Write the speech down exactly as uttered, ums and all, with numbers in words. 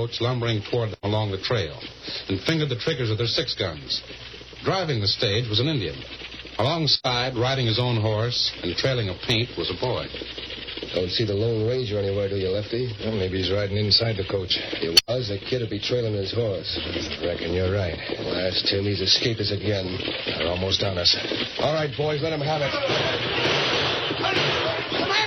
coach lumbering toward them along the trail and fingered the triggers of their six guns. Driving the stage was an Indian. Alongside, riding his own horse and trailing a paint, was a boy. Don't see the Lone Ranger anywhere, do you, Lefty? Well, maybe he's riding inside the coach. If he was, the kid would be trailing his horse. I reckon you're right. Last Tim, he's escaped us again. They're almost on us. All right, boys, let him have it. Come on!